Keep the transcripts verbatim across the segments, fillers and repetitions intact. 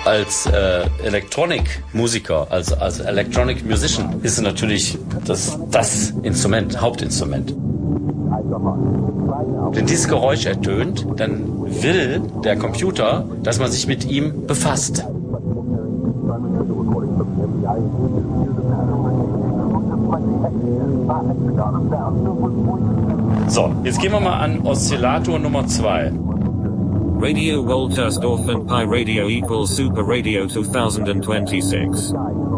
Als äh, Electronic-Musiker, als, als Electronic Musician ist es natürlich das, das Instrument, Hauptinstrument. Wenn dieses Geräusch ertönt, dann will der Computer, dass man sich mit ihm befasst. So, jetzt gehen wir mal an Oszillator Nummer zwei. Radio Woltersdorf and Pi Radio equals Super Radio twenty twenty-six.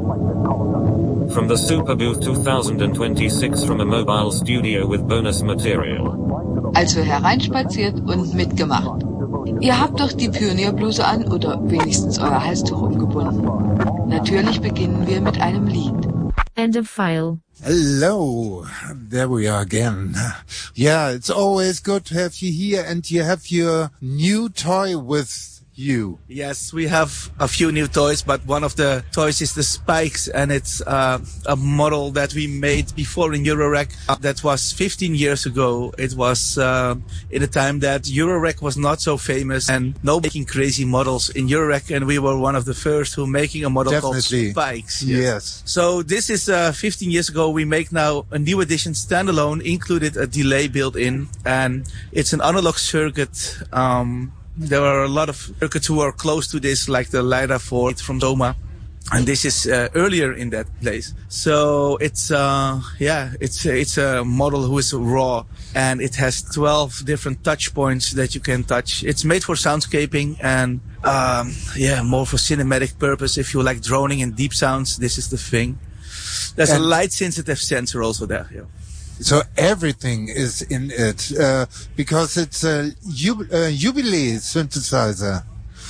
From the Super Booth twenty twenty-six from a mobile studio with bonus material. Also hereinspaziert und mitgemacht. Ihr habt doch die Pionierbluse an oder wenigstens euer Halstuch umgebunden. Natürlich beginnen wir mit einem Lied. End of file. Hello, there we are again. Yeah, it's always good to have you here, and you have your new toy with you. Yes, we have a few new toys, but one of the toys is the Spikes, and it's uh, a model that we made before in Eurorec. Uh, that was fifteen years ago. It was uh, in a time that Eurorec was not so famous and no making crazy models in Eurorec, and we were one of the first who making a model Definitely. called Spikes. Yes. yes. So this is uh, fifteen years ago. We make now a new edition standalone, included a delay built in, and it's an analog circuit. Um, There are a lot of circuits who are close to this, like the LiDAR four from Doma. And this is uh, earlier in that place. So it's, uh, yeah, it's, it's a model who is raw, and it has twelve different touch points that you can touch. It's made for soundscaping and, um, yeah, more for cinematic purpose. If you like droning and deep sounds, this is the thing. There's and a light sensitive sensor also there, yeah. So everything is in it, uh, because it's a jub- uh, Jubilee synthesizer.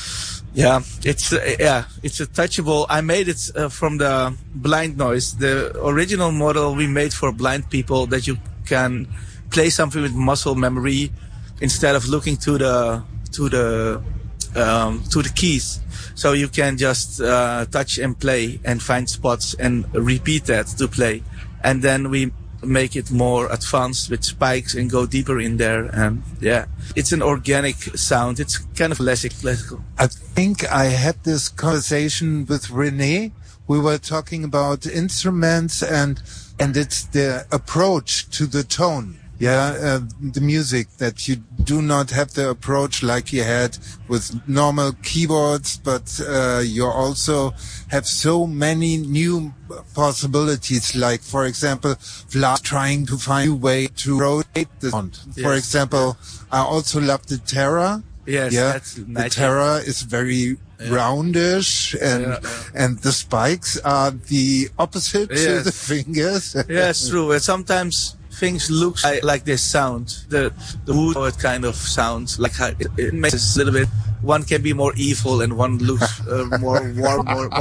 Yeah, it's, uh, yeah, it's a touchable. I made it uh, from the blind noise. The original model we made for blind people, that you can play something with muscle memory instead of looking to the, to the, um, to the keys. So you can just, uh, touch and play and find spots and repeat that to play. And then we make it more advanced with spikes and go deeper in there. And yeah, it's an organic sound. It's kind of less classical. I think I had this conversation with René. We were talking about instruments and, and it's the approach to the tone. Yeah, uh, the music, that you do not have the approach like you had with normal keyboards, but uh, you also have so many new possibilities. Like, for example, Vlad trying to find a way to rotate the sound. Yes. For example, I also love the Terra. Yes, yeah, that's the nice. Terra is very yeah. roundish, and yeah, yeah. and the spikes are the opposite yes. to the fingers. Yeah, it's true. And sometimes things look like, like this sound, the the wood kind of sounds, like how it, it makes it a little bit. One can be more evil and one looks uh, more warm, more.